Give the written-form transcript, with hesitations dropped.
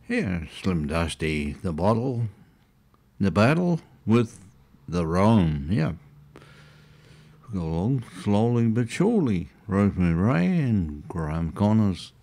Here, Slim Dusty, the bottle, the battle with the Rome. Yeah, go along slowly but surely. Rosemary Ray and Graham Connors.